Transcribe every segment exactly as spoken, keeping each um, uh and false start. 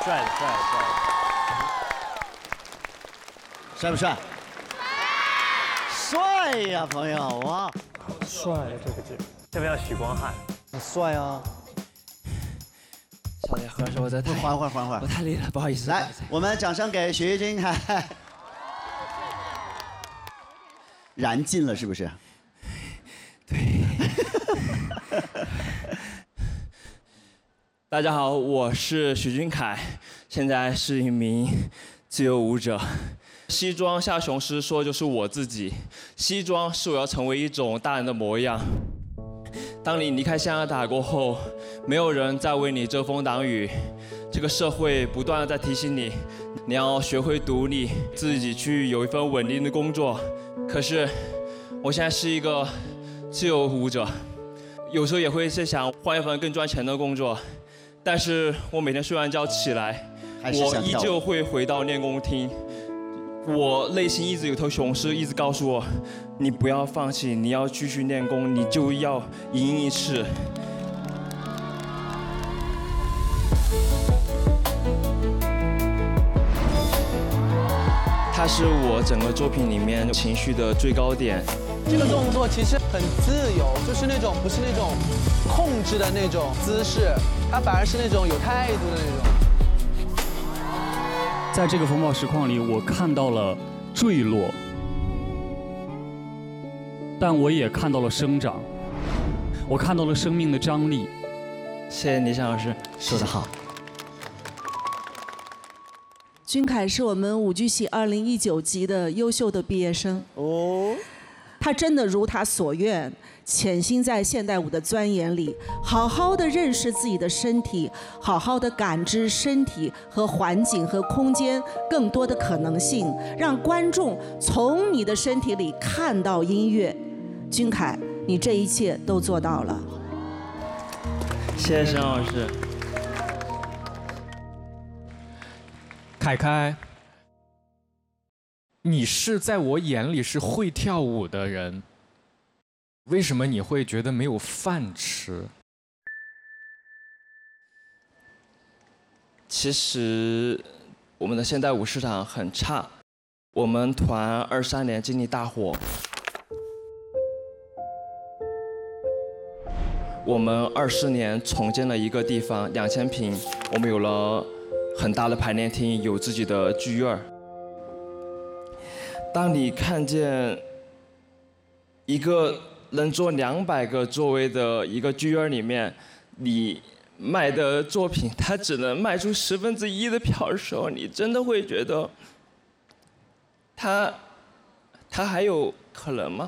帅的，帅的，帅的。 帅不帅？帅呀，朋友哇！ 帅这个姐，要不要许光汉？ 很帅啊！ 少爷，何老师，我在太缓缓缓缓， 我太累了，不好意思。 来，我们掌声给许君凯。燃尽了是不是？ 对。大家好，我是许君凯，现在是一名自由舞者。西装下雄狮说就是我自己，西装是我要成为一种大人的模样。当你离开象牙塔过后，没有人再为你遮风挡雨，这个社会不断的在提醒你，你要学会独立，自己去有一份稳定的工作。可是，我现在是一个自由舞者，有时候也会是想换一份更赚钱的工作，但是我每天睡完觉起来，我依旧会回到练功厅。我内心一直有头雄狮，一直告诉我，你不要放弃，你要继续练功，你就要赢一次。它是我整个作品里面情绪的最高点。 这个动作其实很自由，就是那种不是那种控制的那种姿势，它反而是那种有态度的那种。 在这个风暴实况里，我看到了坠落，但我也看到了生长，我看到了生命的张力。 谢谢倪翔老师， 说得好。 君凯是我们舞剧系二零一九级的优秀的毕业生哦，他真的如他所愿，潜心在现代舞的钻研里，好好的认识自己的身体，好好的感知身体和环境和空间更多的可能性，让观众从你的身体里看到音乐。君凯，你这一切都做到了。 谢谢沈老师。 凯凯，你是在我眼里是会跳舞的人，为什么你会觉得没有饭吃？ 其实我们的现代舞市场很差，我们团二三年经历大火，我们二四年重建了一个地方，两千平，我们有了很大的排练厅，有自己的剧院。当你看见一个能坐两百个座位的一个剧院里面，你卖的作品它只能卖出十分之一的票的时候，你真的会觉得，它，它还有可能吗？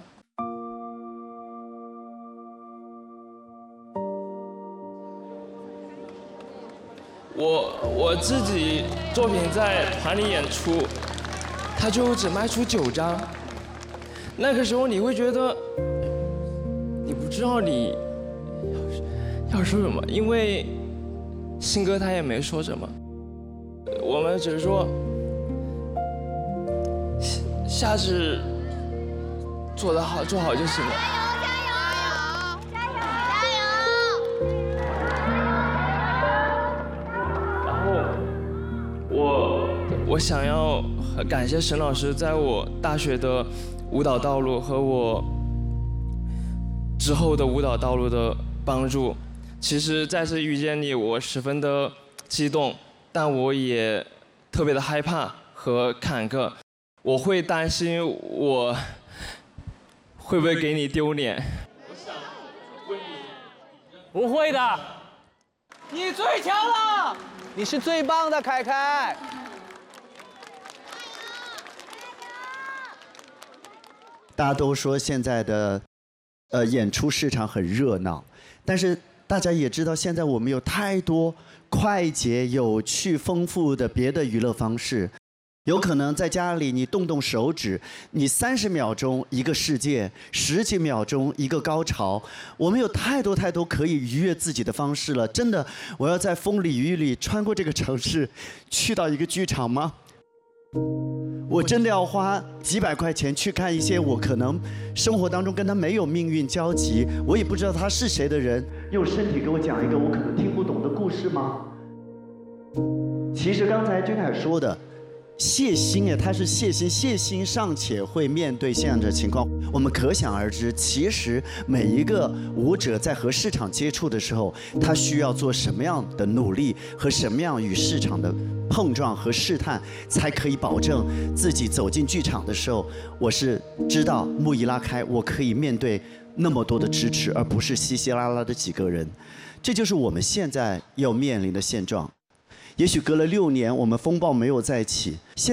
我我自己作品在团里演出，他就只卖出九张，那个时候你会觉得，你不知道你要要说什么，因为新哥他也没说什么，我们只是说下次做得好做好就行了。我想要感谢沈老师在我大学的舞蹈道路和我之后的舞蹈道路的帮助。其实再次遇见你，我十分的激动，但我也特别的害怕和坎坷。我会担心我会不会给你丢脸。 不会的，你最强了，你是最棒的，凯凯。 大家都说现在的，呃，演出市场很热闹，但是大家也知道，现在我们有太多快捷、有趣、丰富的别的娱乐方式。有可能在家里你动动手指，你三十秒钟一个世界，十几秒钟一个高潮。我们有太多太多可以愉悦自己的方式了。真的，我要在风里雨里穿过这个城市，去到一个剧场吗？我真的要花几百块钱去看一些我可能生活当中跟他没有命运交集，我也不知道他是谁的人，用身体给我讲一个我可能听不懂的故事吗？ 其实刚才君凯说的。谢欣哎，他是谢欣，谢欣尚且会面对这样的情况，我们可想而知，其实每一个舞者在和市场接触的时候，他需要做什么样的努力和什么样与市场的碰撞和试探，才可以保证自己走进剧场的时候，我是知道幕一拉开，我可以面对那么多的支持，而不是稀稀拉拉的几个人。这就是我们现在要面临的现状。也许隔了六年，我们风暴没有再起。现